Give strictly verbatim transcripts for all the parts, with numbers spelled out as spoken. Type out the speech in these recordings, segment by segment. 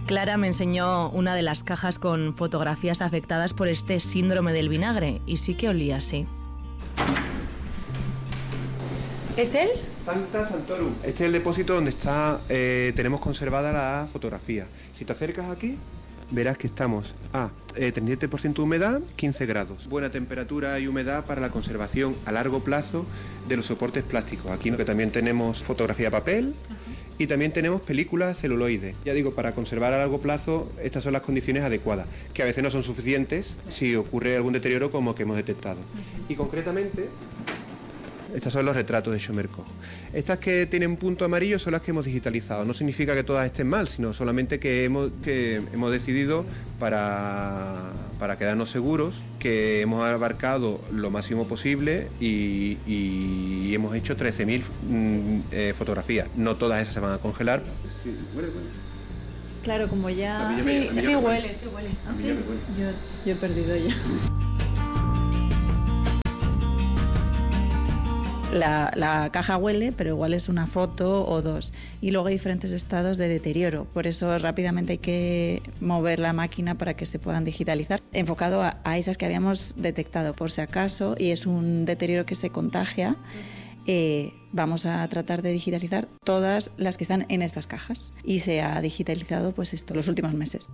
Clara me enseñó una de las cajas con fotografías afectadas por este síndrome del vinagre y sí que olía así. ¿Es él? Sancta Sanctorum. Este es el depósito donde está, eh, tenemos conservada la fotografía. Si te acercas aquí, verás que estamos a eh, treinta y siete por ciento de humedad, quince grados. Buena temperatura y humedad para la conservación a largo plazo de los soportes plásticos. Aquí que también tenemos fotografía a papel. Uh-huh. Y también tenemos películas celuloide. Ya digo, para conservar a largo plazo, estas son las condiciones adecuadas, que a veces no son suficientes si ocurre algún deterioro como que hemos detectado. Uh-huh. Y concretamente, estos son los retratos de Schomer-Koch. Estas que tienen punto amarillo son las que hemos digitalizado. No significa que todas estén mal, sino solamente que hemos, que hemos decidido, para, para quedarnos seguros, que hemos abarcado lo máximo posible y, y hemos hecho trece mil mm, eh, fotografías. No todas esas se van a congelar. Sí, huele, huele. Claro, como ya... Sí, sí, sí huele, sí huele. ¿Ah, sí? Yo, yo he perdido ya. La, la caja huele, pero igual es una foto o dos. Y luego hay diferentes estados de deterioro. Por eso rápidamente hay que mover la máquina para que se puedan digitalizar. Enfocado a, a esas que habíamos detectado por si acaso, y es un deterioro que se contagia, eh, vamos a tratar de digitalizar todas las que están en estas cajas. Y se ha digitalizado pues esto los últimos meses.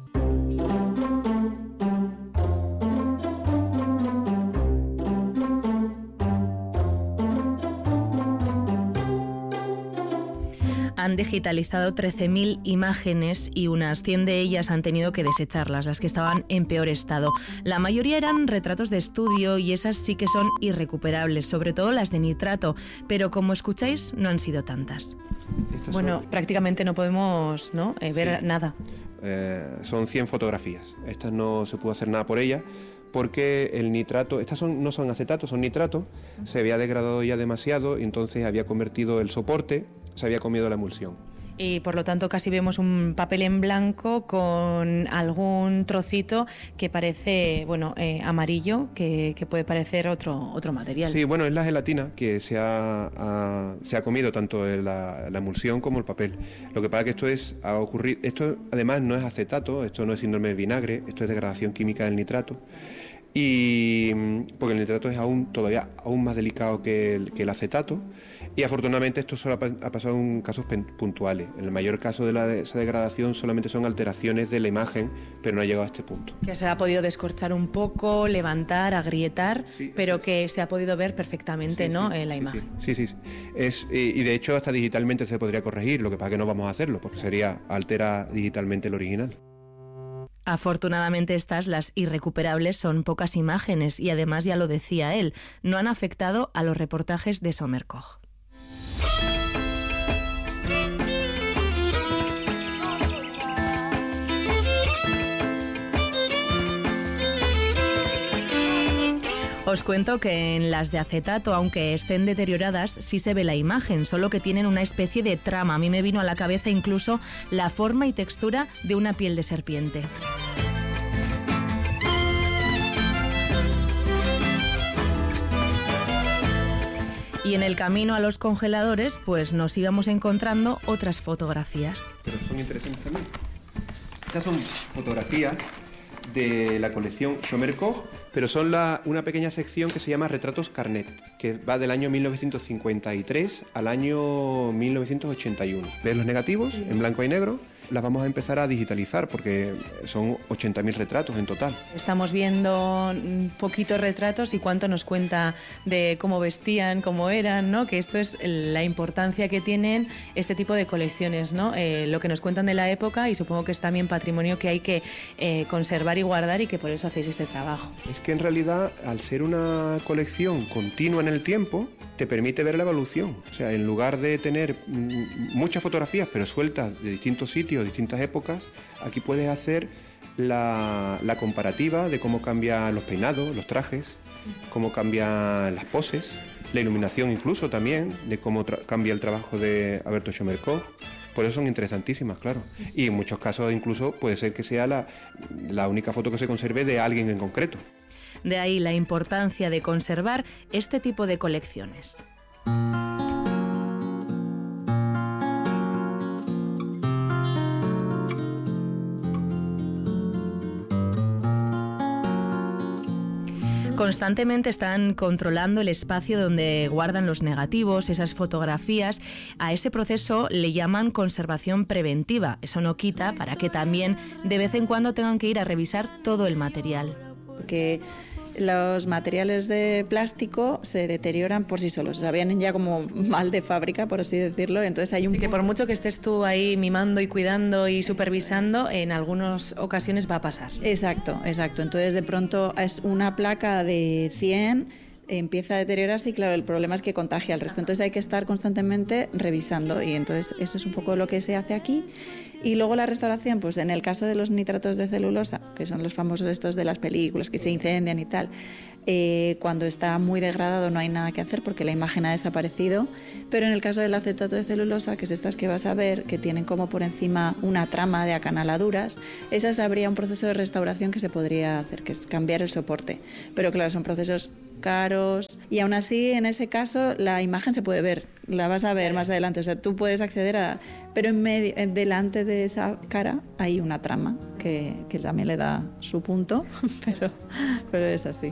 Han digitalizado trece mil imágenes y unas cien de ellas han tenido que desecharlas, las que estaban en peor estado. La mayoría eran retratos de estudio y esas sí que son irrecuperables, sobre todo las de nitrato, pero como escucháis no han sido tantas. Estas bueno, son... prácticamente no podemos ¿no? Eh, ver sí. nada. Eh, son cien fotografías, estas no se pudo hacer nada por ellas, porque el nitrato, estas son, no son acetatos, son nitratos, se había degradado ya demasiado y entonces había convertido el soporte, se había comido la emulsión. Y por lo tanto casi vemos un papel en blanco con algún trocito que parece, bueno, eh, amarillo, que, que puede parecer otro, otro material. Sí, bueno, es la gelatina que se ha, ha, se ha comido tanto la, la emulsión como el papel. Lo que pasa es que esto es, ha ocurrido, esto además no es acetato, esto no es síndrome del vinagre, esto es degradación química del nitrato. Y porque el nitrato es aún todavía aún más delicado que el, que el acetato, y afortunadamente esto solo ha, ha pasado en casos puntuales. En el mayor caso de, la, de esa degradación solamente son alteraciones de la imagen, pero no ha llegado a este punto. Que se ha podido descorchar un poco, levantar, agrietar, sí, pero que se ha podido ver perfectamente, sí, ¿no? Sí, en la sí, imagen. Sí, sí, sí. Es, y, y de hecho hasta digitalmente se podría corregir, lo que pasa es que no vamos a hacerlo, porque sería altera digitalmente el original. Afortunadamente estas, las irrecuperables, son pocas imágenes y además, ya lo decía él, no han afectado a los reportajes de Schomer-Koch. Os cuento que en las de acetato, aunque estén deterioradas, sí se ve la imagen, solo que tienen una especie de trama. A mí me vino a la cabeza incluso la forma y textura de una piel de serpiente. Y en el camino a los congeladores, pues nos íbamos encontrando otras fotografías. Pero son interesantes también. Estas son fotografías de la colección Schomer-Koch, pero son la, una pequeña sección que se llama Retratos Carnet, que va del año mil novecientos cincuenta y tres al año mil novecientos ochenta y uno. ¿Ves los negativos en blanco y negro? Las vamos a empezar a digitalizar porque son ochenta mil retratos en total. Estamos viendo poquitos retratos y cuánto nos cuenta de cómo vestían, cómo eran, ¿no? Que esto es la importancia que tienen este tipo de colecciones, ¿no? Eh, lo que nos cuentan de la época, y supongo que es también patrimonio que hay que eh, conservar y guardar, y que por eso hacéis este trabajo. Es que en realidad, al ser una colección continua en el tiempo, te permite ver la evolución. O sea, en lugar de tener muchas fotografías pero sueltas de distintos sitios, distintas épocas, aquí puedes hacer la, la comparativa de cómo cambian los peinados, los trajes, cómo cambian las poses, la iluminación incluso también, de cómo cambia el trabajo de Alberto Schomer-Koch. Por eso son interesantísimas, claro. Y en muchos casos incluso puede ser que sea la, la única foto que se conserve de alguien en concreto. De ahí la importancia de conservar este tipo de colecciones. Constantemente están controlando el espacio donde guardan los negativos, esas fotografías. A ese proceso le llaman conservación preventiva. Eso no quita para que también de vez en cuando tengan que ir a revisar todo el material. Porque los materiales de plástico se deterioran por sí solos, o sea, vienen ya como mal de fábrica, por así decirlo, entonces hay un... Sí, que por mucho que estés tú ahí mimando y cuidando y supervisando, en algunas ocasiones va a pasar. Exacto, exacto, entonces de pronto es una placa de cien, empieza a deteriorarse y claro, el problema es que contagia al resto, entonces hay que estar constantemente revisando y entonces eso es un poco lo que se hace aquí. Y luego la restauración, pues en el caso de los nitratos de celulosa, que son los famosos estos de las películas que se incendian y tal, eh, cuando está muy degradado no hay nada que hacer porque la imagen ha desaparecido, pero en el caso del acetato de celulosa, que es estas que vas a ver, que tienen como por encima una trama de acanaladuras, esas habría un proceso de restauración que se podría hacer, que es cambiar el soporte. Pero claro, son procesos caros y aún así en ese caso la imagen se puede ver, la vas a ver más adelante, o sea, tú puedes acceder a... Pero en medio, en delante de esa cara hay una trama que, que también le da su punto, pero, pero es así.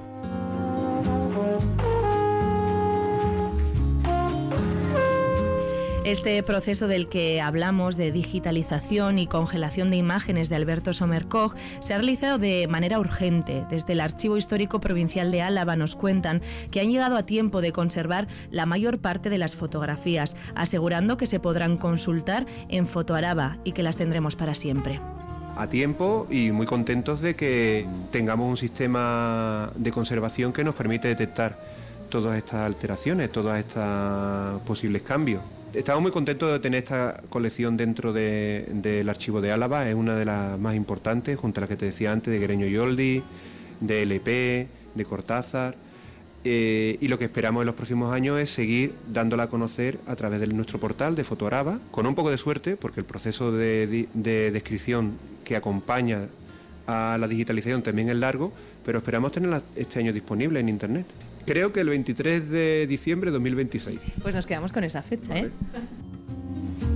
Este proceso del que hablamos de digitalización y congelación de imágenes de Alberto Sommerkoch se ha realizado de manera urgente. Desde el Archivo Histórico Provincial de Álava nos cuentan que han llegado a tiempo de conservar la mayor parte de las fotografías, asegurando que se podrán consultar en Fotoaraba y que las tendremos para siempre. A tiempo y muy contentos de que tengamos un sistema de conservación que nos permite detectar todas estas alteraciones, todos estos posibles cambios. Estamos muy contentos de tener esta colección dentro de, del archivo de Álava, es una de las más importantes, junto a la que te decía antes, de Guereño y Oldi, de L P, de Cortázar, eh, y lo que esperamos en los próximos años es seguir dándola a conocer a través de nuestro portal de Fotoaraba, con un poco de suerte, porque el proceso de, de descripción que acompaña a la digitalización también es largo, pero esperamos tenerla este año disponible en Internet. Creo que el veintitrés de diciembre de dos mil veintiséis. Pues nos quedamos con esa fecha, ¿eh? Vale.